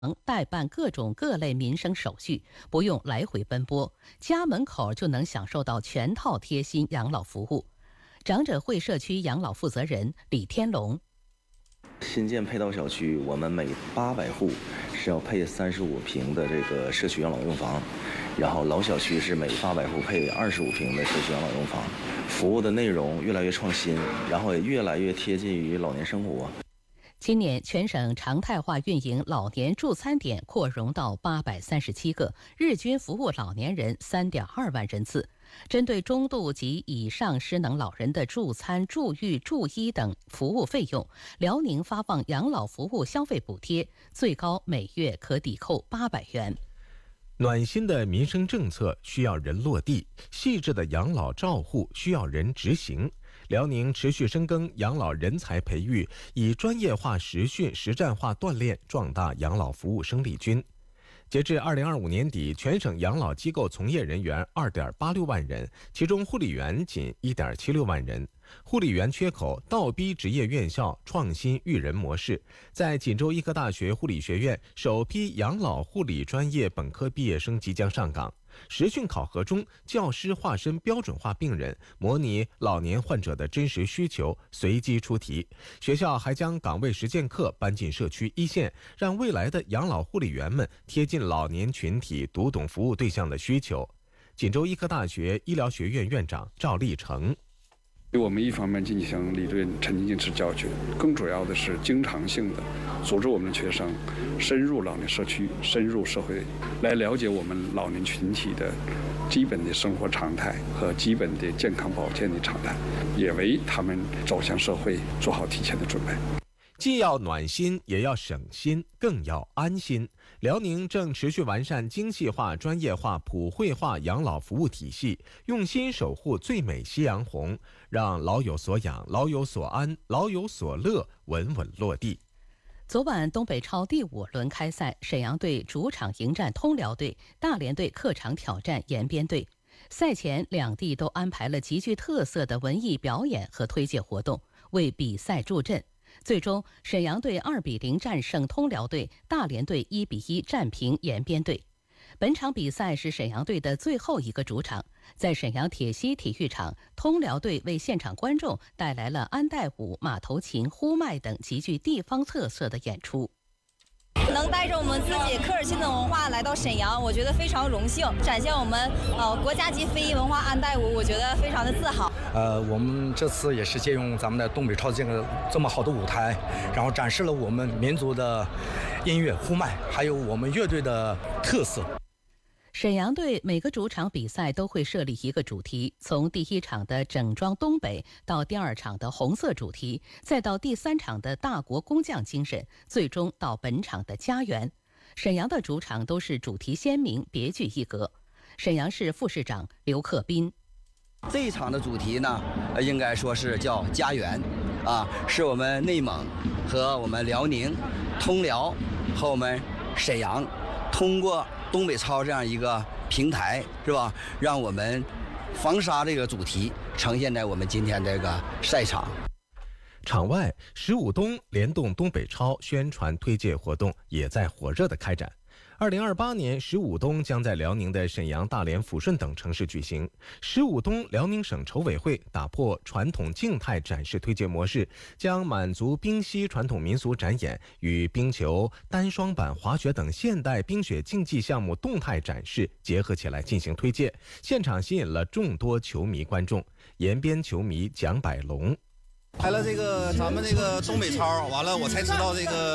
代办各种各类民生手续，不用来回奔波，家门口就能享受到全套贴心养老服务。长者会社区养老负责人李天龙： 新建配套小区，我们每800户是要配35平的这个社区养老用房，然后老小区是每800户配25平的社区养老用房，服务的内容越来越创新，然后也越来越贴近于老年生活。 今年全省常态化运营老年助餐点扩容到837个，日均服务老年人3.2万人次。针对中度及以上失能老人的助餐、助育、助医等服务费用，辽宁发放养老服务消费补贴，最高每月可抵扣800元。 暖心的民生政策需要人落地，细致的养老照护需要人执行。辽宁持续深耕养老人才培育，以专业化实训、实战化锻炼壮大养老服务生力军。截至2025年底，全省养老机构从业人员2.86万人，其中护理员仅1.76万人。护理员缺口倒逼职业院校创新育人模式，在锦州医科大学护理学院，首批养老护理专业本科毕业生即将上岗。实训考核中，教师化身标准化病人，模拟老年患者的真实需求，随机出题。学校还将岗位实践课搬进社区一线，让未来的养老护理员们贴近老年群体，读懂服务对象的需求。锦州医科大学医疗学院院长赵立成： 我们一方面进行理论沉浸式教学，更主要的是经常性的组织我们的学生深入老年社区、深入社会，来了解我们老年群体的基本的生活常态和基本的健康保健的常态，也为他们走向社会做好提前的准备。 既要暖心，也要省心，更要安心。辽宁正持续完善精细化、专业化、普惠化养老服务体系，用心守护最美夕阳红，让老有所养、老有所安、老有所乐稳稳落地。 昨晚东北超第5轮开赛，沈阳队主场迎战通辽队，大连队客场挑战延边队。赛前两地都安排了极具特色的文艺表演和推介活动，为比赛助阵。最终，沈阳队2-0战胜通辽队，大连队1-1战平延边队。本场比赛是沈阳队的最后一个主场，在沈阳铁西体育场，通辽队为现场观众带来了安带舞、马头琴、呼麦等极具地方特色的演出。 能带着我们自己科尔沁的文化来到沈阳，我觉得非常荣幸，展现我们国家级非遗文化安带舞，我觉得非常的自豪。 我们这次也是借用咱们的东北超这么好的舞台，然后展示了我们民族的音乐呼麦，还有我们乐队的特色。 沈阳队每个主场比赛都会设立一个主题，从第1场的整装东北到第2场的红色主题，再到第3场的大国工匠精神，最终到本场的家园。沈阳的主场都是主题鲜明，别具一格。沈阳市副市长刘克斌： 这一场的主题呢，应该说是叫家园，是我们内蒙和我们辽宁、通辽和我们沈阳通过东北超这样一个平台，是吧？让我们防沙这个主题呈现在我们今天这个赛场。 场外，15冬联动东北超宣传推介活动也在火热的开展。2028年15冬将在辽宁的沈阳、大连、抚顺等城市举行。15冬辽宁省筹委会打破传统静态展示推介模式，将满足冰嬉传统民俗展演与冰球、单双板、滑雪等现代冰雪竞技项目动态展示结合起来进行推介，现场吸引了众多球迷观众。延边球迷蒋百龙： 来了咱们东北超，完了我才知道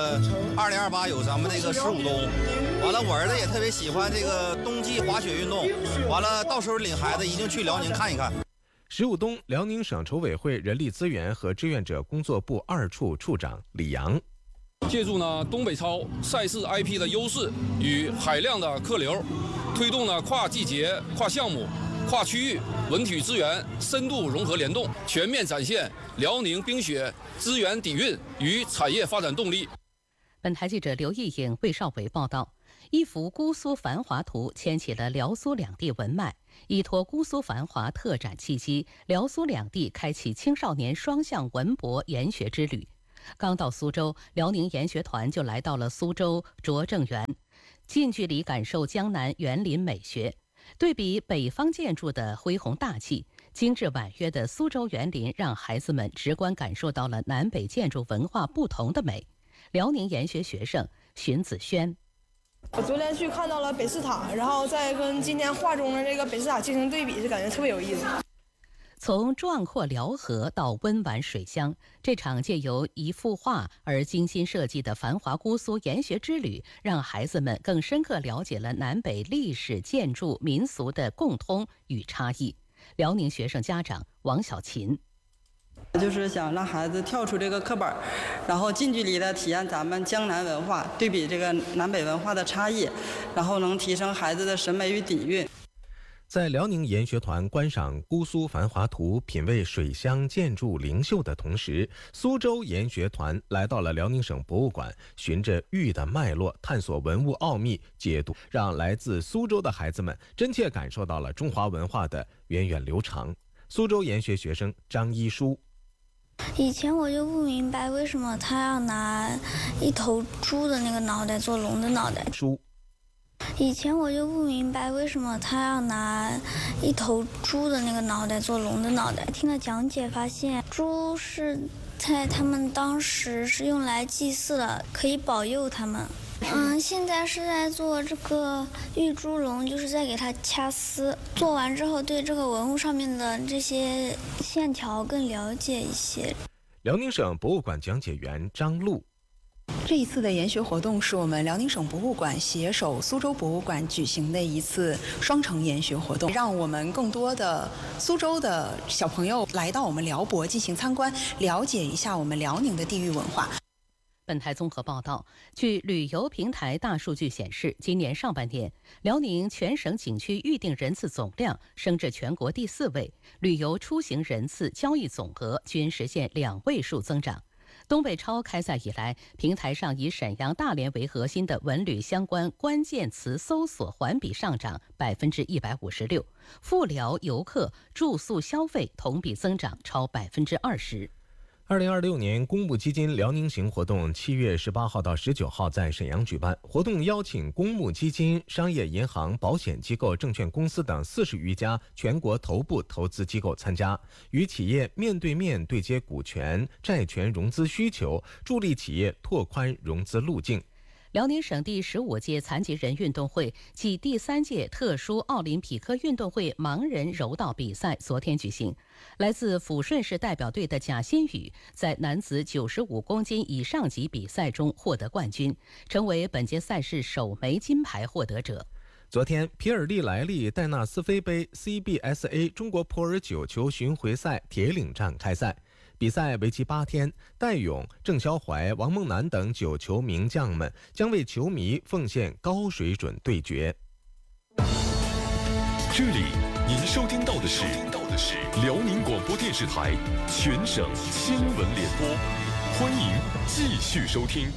2028有咱们15冬，完了我儿子也特别喜欢冬季滑雪运动，完了到时候领孩子一定去辽宁看一看。 15冬，辽宁省筹委会人力资源和志愿者工作部2处处长李阳： 借助东北超赛事 IP 的优势与海量的客流，推动跨季节、跨项目、跨区域文体资源深度融合联动，全面展现辽宁冰雪资源底蕴与产业发展动力。 本台记者刘毅颖、魏少伟报道。一幅姑苏繁华图牵起了辽苏两地文脉，依托姑苏繁华特展契机，辽苏两地开启青少年双向文博研学之旅。 刚到苏州，辽宁研学团就来到了苏州拙政园，近距离感受江南园林美学。对比北方建筑的恢宏大气，精致婉约的苏州园林让孩子们直观感受到了南北建筑文化不同的美。辽宁研学学生荀子轩： 我昨天去看到了北寺塔，然后再跟今天画中的这个北寺塔进行对比，就感觉特别有意思。 从壮阔辽河到温婉水乡，这场借由一幅画而精心设计的繁华姑苏研学之旅，让孩子们更深刻了解了南北历史、建筑、民俗的共通与差异。辽宁学生家长王小琴： 就是想让孩子跳出这个课本，然后近距离的体验咱们江南文化，对比这个南北文化的差异，然后能提升孩子的审美与底蕴。 在辽宁研学团观赏姑苏繁华图、品味水乡建筑灵秀的同时，苏州研学团来到了辽宁省博物馆，循着玉的脉络探索文物奥秘，解读让来自苏州的孩子们真切感受到了中华文化的源远流长。苏州研学学生张一书： 以前我就不明白为什么他要拿一头猪的那个脑袋做龙的脑袋。以前我就不明白为什么他要拿一头猪的那个脑袋做龙的脑袋。听了讲解发现，猪是在他们当时是用来祭祀的，可以保佑他们。现在是在做这个玉猪龙，就是在给它掐丝。做完之后，对这个文物上面的这些线条更了解一些。 辽宁省博物馆讲解员张璐： 这一次的研学活动是我们辽宁省博物馆携手苏州博物馆举行的一次双城研学活动，让我们更多的苏州的小朋友来到我们辽博进行参观，了解一下我们辽宁的地域文化。 本台综合报道，据旅游平台大数据显示，今年上半年，辽宁全省景区预订人次总量升至全国第4位，旅游出行人次、交易总额均实现2位数增长。东北超开赛以来，平台上以沈阳、大连为核心的文旅相关关键词搜索环比上涨156%，赴辽游客住宿消费同比增长超20%。 2026年公募基金辽宁行活动7月18号到19号在沈阳举办，活动邀请公募基金、商业银行、保险机构、证券公司等40余家全国头部投资机构参加，与企业面对面对接股权、债权融资需求，助力企业拓宽融资路径。 辽宁省第15届残疾人运动会暨第3届特殊奥林匹克运动会盲人柔道比赛昨天举行。来自抚顺市代表队的贾新宇在男子95公斤以上级比赛中获得冠军，成为本届赛事首枚金牌获得者。 昨天，皮尔利莱利戴纳斯菲杯 CBSA 中国普洱9球巡回赛铁岭站开赛。比赛为期8天，戴勇、郑霄怀、王梦楠等9球名将们将为球迷奉献高水准对决。 这里您收听到的是辽宁广播电视台全省新闻联播，欢迎继续收听。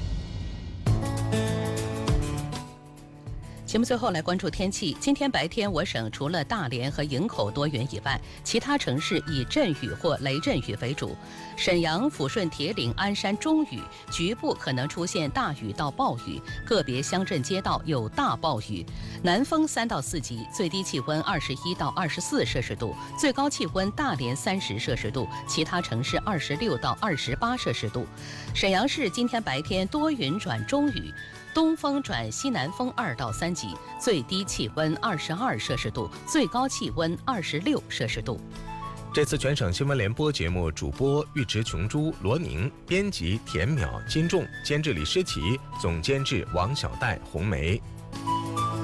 节目最后来关注天气。今天白天，我省除了大连和营口多云以外，其他城市以阵雨或雷阵雨为主。沈阳、抚顺、铁岭、鞍山中雨，局部可能出现大雨到暴雨，个别乡镇街道有大暴雨。南风3到4级，最低气温21到24摄氏度，最高气温大连30摄氏度，其他城市26到28摄氏度。沈阳市今天白天多云转中雨。东风转西南风2到3级，最低气温22摄氏度，最高气温26摄氏度。 这次全省新闻联播节目主播尉迟琼珠、罗宁，编辑田淼、金仲，监制李诗琪，总监制王小戴、红梅。